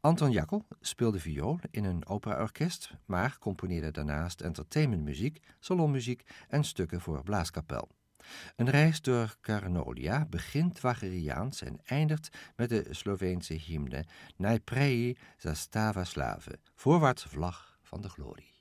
Anton Jakkel speelde viool in een operaorkest, maar componeerde daarnaast entertainmentmuziek, salonmuziek en stukken voor blaaskapel. Een reis door Carnolia begint Wagneriaans en eindigt met de Sloveense hymne Najprej zastava slave, voorwaarts vlag van de glorie.